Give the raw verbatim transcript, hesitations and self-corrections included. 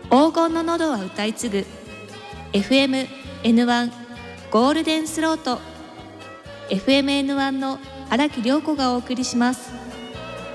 黄金の喉は歌い継ぐ エフエムエヌワン ゴールデンスロート エフエムエヌワン の荒木涼子がお送りします。